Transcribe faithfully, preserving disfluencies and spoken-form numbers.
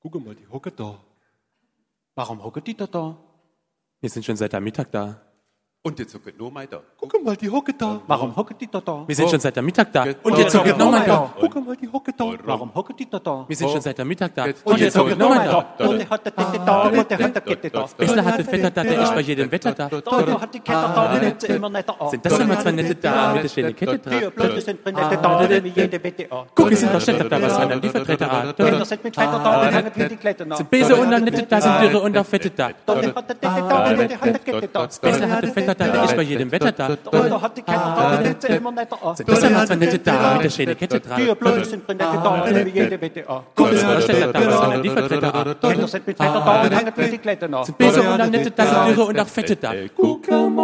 Guck mal, die hocken da. Warum hocken die da da? Wir sind schon seit der Mittag da. Und jetzt hocken noch mal da. Guck mal, die hocken da. Warum hocken die da da? Wir sind schon seit der Mittag da. Und jetzt hocken nochmal da. Guck mal, die hocken da. Warum hocken die da da? Wir sind schon seit der Mittag da. Und jetzt hocken nochmal da. Und der hat der Titte da, und der hat der Gitte da. Bissler hat das Wetter da, der ist bei jedem Wetter da. Da hat die Kette da, die nimmt sie immer nicht an. Sind das immer zwei nette da mit der schönen Kette Die dran? Blöde sind mit Nette da, wie jede Wette an. Guck, wir sind doch Städter da, was haben die Vertreter an? Kinder sind mit Fetter da, die hängen wie die Kletten an. Sind Bese und dann nette da, sind Dürre und auch Fette da. Da hat der Titte da, und der hat der Gitte da. Bissler hat das Wetter da, der ist bei jedem Wetter da. Und da hat die Kette da, die nimmt sie immer nicht an. Sind das immer zwei nette da mit der schönen Kette Die dran? Blöde sind mit Nette da, wie jede Wette an. Guck, wir sind doch Städter da, was haben die Vertreter an? Kinder sind mit Fetter da, die hängen wie die Kletten an. Bese und dann nette da, sind Dürre und auch Fette da. Guck mal.